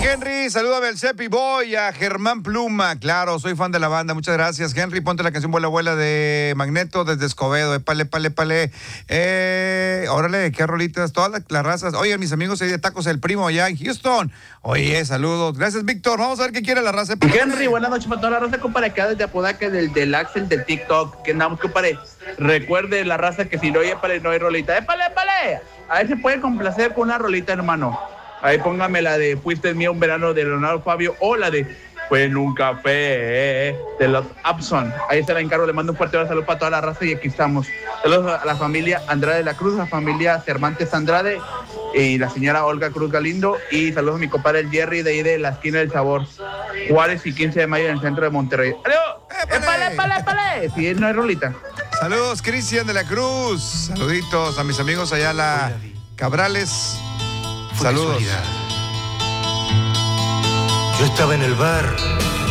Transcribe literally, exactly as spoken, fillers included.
Henry, salúdame al Cepi Boy, a Germán Pluma. Claro, soy fan de la banda. Muchas gracias, Henry. Ponte la canción Vuela, Vuela de Magneto desde Escobedo. Épale, épale, épale. Eh, órale, qué rolitas, todas las, las razas. Oye, mis amigos ahí de Tacos El Primo allá en Houston. Oye, saludos. Gracias, Víctor. Vamos a ver qué quiere la raza. Henry, buenas noches para toda la raza, compadre. Acá desde Apodaca, del, del Axel del TikTok. Que andamos, compadre. Recuerde la raza que si no hay épale, no hay rolita. ¡Épale, épale! A ver si puede complacer con una rolita, hermano. Ahí póngame la de Fuiste Mío un verano de Leonardo Fabio o la de Fue en un café de los Abson. Ahí se la encargo, le mando un fuerte saludo para toda la raza y aquí estamos. Saludos a la familia Andrade de la Cruz, a la familia Cervantes Andrade y la señora Olga Cruz Galindo y saludos a mi compadre el Jerry de ahí de la esquina del Sabor. Juárez y quince de mayo en el centro de Monterrey. ¡Aló! ¡Épale, épale, épale! Si no hay rolita. Saludos, Cristian de la Cruz. Saluditos a mis amigos allá, la Cabrales. Fue Saludos. casualidad. Yo estaba en el bar